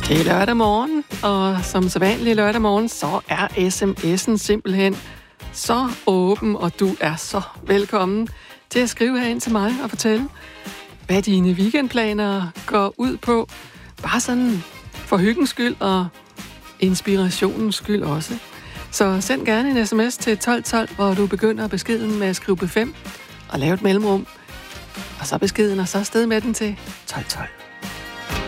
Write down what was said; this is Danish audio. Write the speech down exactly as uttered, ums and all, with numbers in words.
Det er lørdag morgen, og som sædvanlig lørdag morgen, så er sms'en simpelthen så åben, og du er så velkommen til at skrive herind til mig og fortælle, hvad dine weekendplaner går ud på. Bare sådan for hyggens skyld og inspirationens skyld også. Så send gerne en sms til tolv tolv, hvor du begynder beskeden med at skrive B fem og lave et mellemrum. Og så beskeden, og så afsted med den til tolv tolv.